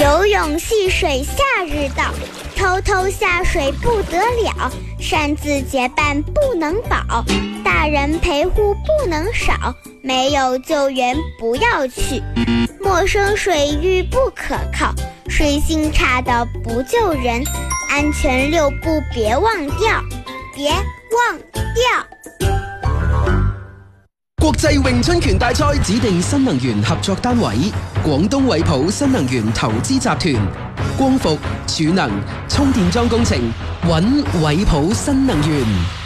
游泳戏水夏日到，偷偷下水不得了，擅自结伴不能保，大人陪护不能少，没有救援不要去，陌生水域不可靠，水性差的不救人，安全6步别忘掉，別忘掉。 國際詠春拳大賽指定新能源合作單位，廣東惠普新能源投資集團，光伏、儲能、充電樁工程，揾惠普新能源。